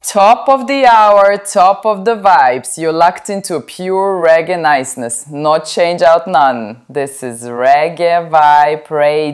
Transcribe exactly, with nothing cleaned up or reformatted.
Top of the hour, top of the vibes. You're locked into pure reggae niceness. No change out none. This is Reggae Vibe Radio.